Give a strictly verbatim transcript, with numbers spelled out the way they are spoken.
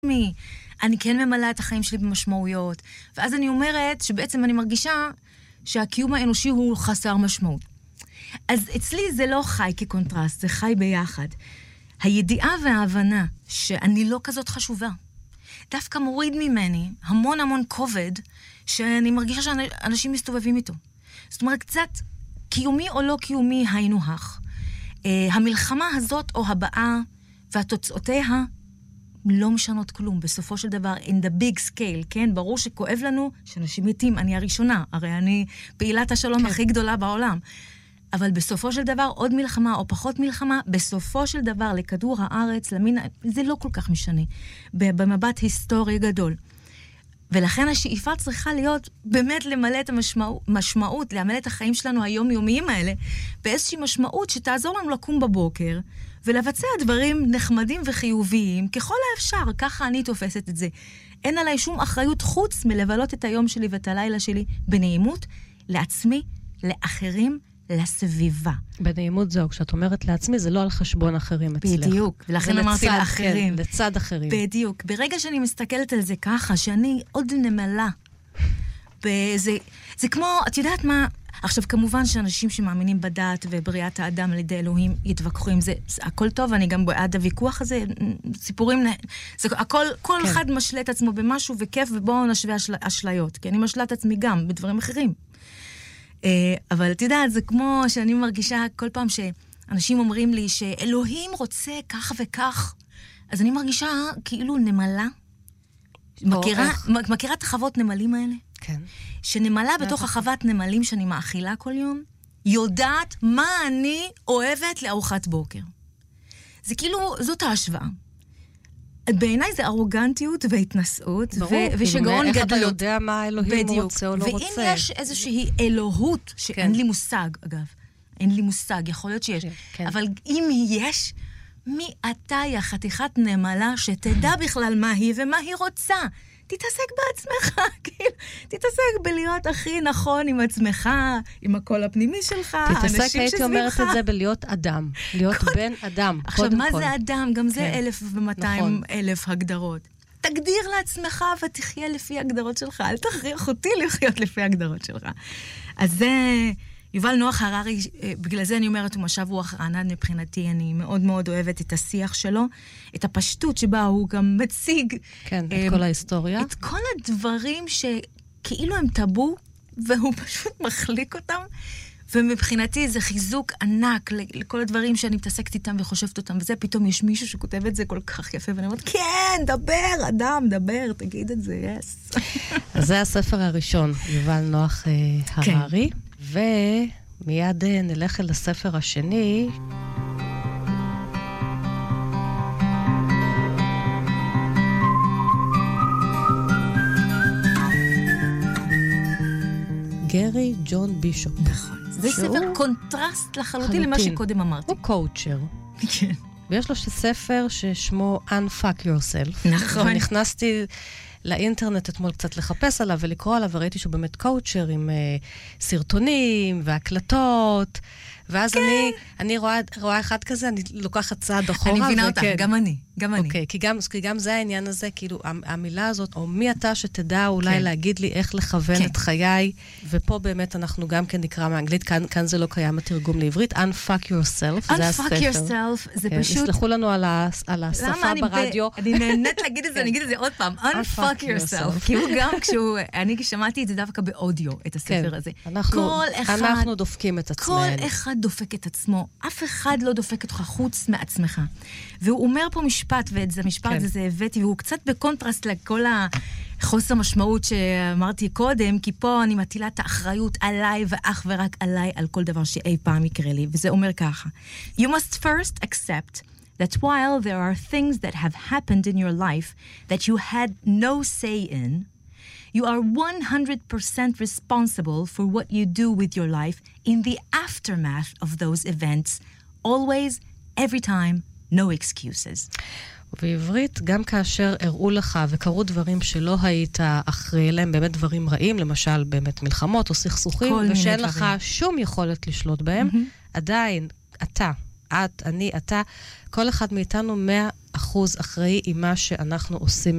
מי, אני כן ממלאה את החיים שלי במשמעויות. ואז אני אומרת שבעצם אני מרגישה שהקיום האנושי הוא חסר משמעות. אז אצלי זה לא חי כקונטרסט, זה חי ביחד. הידיעה וההבנה שאני לא כזאת חשובה, דווקא מוריד ממני המון המון כובד שאני מרגישה שאנשים מסתובבים איתו. זאת אומרת, קצת קיומי או לא קיומי היינו הך. Uh, המלחמה הזאת או הבאה והתוצאותיה לא משנות כלום. בסופו של דבר, in the big scale, כן? ברור שכואב לנו שאנשים מתים, אני הראשונה. הרי אני פעילת השלום כן. הכי גדולה בעולם. אבל בסופו של דבר, עוד מלחמה או פחות מלחמה, בסופו של דבר, לכדור הארץ, למין, זה לא כל כך משנה. במבט היסטורי גדול. ולכן השאיפה צריכה להיות באמת למלא את המשמעות, למלא את החיים שלנו היומיומיים האלה, באיזושהי משמעות שתעזור לנו לקום בבוקר, ולבצע דברים נחמדים וחיוביים, ככל האפשר, ככה אני תופסת את זה. אין עליי שום אחריות חוץ מלבלות את היום שלי ואת הלילה שלי בנעימות, לעצמי, לאחרים, לסביבה. בנעימות זהו, כשאת אומרת לעצמי, זה לא על חשבון אחרים אצלך. בדיוק, ולכן אמרתי לאחרים. כן, לצד אחרים. בדיוק. ברגע שאני מסתכלת על זה ככה, שאני עוד נמלה, זה, זה כמו, את יודעת מה, עכשיו כמובן שאנשים שמאמינים בדת ובריאת האדם על ידי אלוהים יתווכחו עם זה, זה הכל טוב, אני גם בעד הוויכוח הזה, סיפורים, זה, הכל, כל כן. אחד משלה את עצמו במשהו וכיף, ובואו נשווה אשל, אשליות, כי אני משלה את עצמי גם בדברים אחרים. אבל את יודעת, זה כמו שאני מרגישה כל פעם שאנשים אומרים לי שאלוהים רוצה כך וכך, אז אני מרגישה כאילו נמלה. מכירה, מכירה את החוות נמלים האלה? כן. שנמלה בתוך החוות נמלים שאני מאכילה כל יום, יודעת מה אני אוהבת לארוחת בוקר. זה כאילו, זאת ההשוואה. בעיניי זה ארוגנטיות והתנסות, ושגאון גדלות. איך אתה יודע מה אלוהים רוצה או לא רוצה? ואם יש איזושהי אלוהות, שאין לי מושג, אגב, אין לי מושג, יכול להיות שיש, אבל אם יש, מי אתה יא חתיכת נמלה שתדע בכלל מה היא ומה היא רוצה? תתעסק בעצמך, כאילו, תתעסק בלהיות הכי נכון עם עצמך, עם הקול הפנימי שלך, תתעסק, הייתי אומרת את זה בלהיות אדם, להיות בן אדם, עכשיו, מה זה אדם? גם זה אלף ומאתיים אלף הגדרות. תגדיר לעצמך ותחיה לפי הגדרות שלך, אל תכריח אותי לחיות לפי הגדרות שלך. אז זה... יובל נוח הררי, בגלל זה אני אומרת, הוא משב רוח רענן מבחינתי, אני מאוד מאוד אוהבת את השיח שלו, את הפשטות שבה הוא גם מציג. כן, את כל ההיסטוריה. את כל הדברים שכאילו הם טאבו, והוא פשוט מחליק אותם, ומבחינתי זה חיזוק ענק לכל הדברים שאני מתעסקת איתם וחושבת אותם, וזה פתאום יש מישהו שכותב את זה כל כך יפה, ואני אומרת, כן, דבר, אדם, דבר, תגיד את זה, יס. אז זה הספר הראשון, יובל נוח הררי. כן. ומיד נלך אל הספר השני. גרי ג'ון בישופ. נכון. זה ספר קונטרסט לחלוטין למה שקודם אמרתי. הוא קואוצ'ר. כן. ויש לו ספר ששמו Unfuck Yourself. נכון. ונכנסתי לאינטרנט אתמול קצת לחפש עליו ולקרוא עליו, וראיתי שהוא באמת קואוצ'ר עם uh, סרטונים והקלטות, ואז כן. אני, אני רואה, רואה אחד כזה, אני לוקחת צעד אחורה. אני מבינה אותך, גם אני, גם אני. אוקיי, כי גם, כי גם זה העניין הזה, כאילו, המילה הזאת, או מי אתה שתדע אולי כן. להגיד לי איך לכוון כן. את חיי, ופה באמת אנחנו גם כן נקרא מאנגלית, כאן, כאן זה לא קיים התרגום לעברית, Unfuck Yourself, זה הספר. Unfuck Yourself, זה כן, פשוט... יסלחו לנו על, ה, על השפה ברדיו. ב... אני נהנית להגיד את זה, אני אגיד את זה עוד פעם, Unfuck Yourself. כי הוא גם כשהוא, אני שמעתי את זה דווקא באודיו, את הספר הזה. אנחנו, אנחנו דופקים את עצמנו. כל אחד דופק את עצמו, אף אחד לא דופק אותך חוץ מעצמך. והוא אומר פה משפט, ואת זה משפט כן. הזה הבאתי, והוא קצת בקונטרסט לכל החוסר משמעות שאמרתי קודם, כי פה אני מטילה את האחריות עליי ואך ורק עליי על כל דבר שאי פעם יקרה לי, וזה אומר ככה. You must first accept that while there are things that have happened in your life that you had no say in, you are one hundred percent responsible for what you do with your life in the aftermath of those events. Always, every time, no excuses. ובעברית, גם כאשר הראו לך וקרו דברים שלא היית אחרי להם, באמת דברים רעים, למשל באמת מלחמות או סכסוכים, ושאין לך שום יכולת לשלוט בהם, mm-hmm. עדיין, אתה, את, אני, אתה, כל אחד מאיתנו מאה אחוז אחראי עם מה שאנחנו עושים